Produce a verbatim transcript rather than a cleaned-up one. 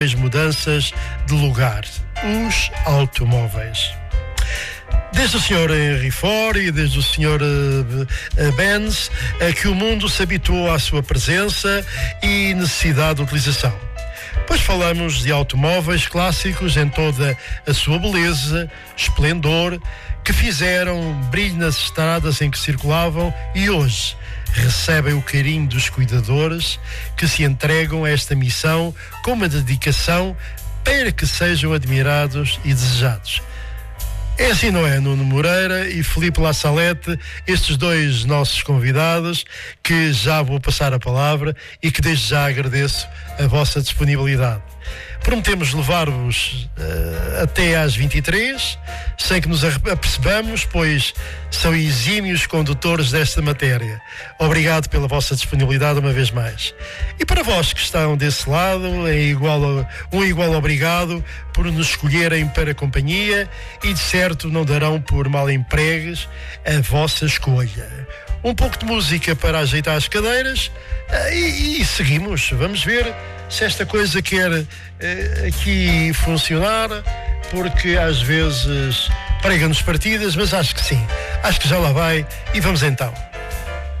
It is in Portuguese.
as mudanças de lugar, os automóveis. Desde o senhor Henry Ford e desde o senhor uh, uh, Benz, uh, que o mundo se habituou à sua presença e necessidade de utilização. Pois falamos de automóveis clássicos em toda a sua beleza, esplendor, que fizeram brilho nas estradas em que circulavam e hoje recebem o carinho dos cuidadores que se entregam a esta missão com uma dedicação para que sejam admirados e desejados. É assim, não é? Nuno Moreira e Filipe La Salette, estes dois nossos convidados, que já vou passar a palavra e que desde já agradeço a vossa disponibilidade. Prometemos levar-vos uh, até às vinte e três, sem que nos apercebamos, pois são exímios condutores desta matéria. Obrigado pela vossa disponibilidade uma vez mais. E para vós que estão desse lado, é igual a, um igual obrigado por nos escolherem para companhia e de certo não darão por mal empregues a vossa escolha. Um pouco de música para ajeitar as cadeiras uh, e, e seguimos. Vamos ver se esta coisa quer uh, aqui funcionar, porque às vezes prega-nos partidas, mas acho que sim. Acho que já lá vai e vamos então.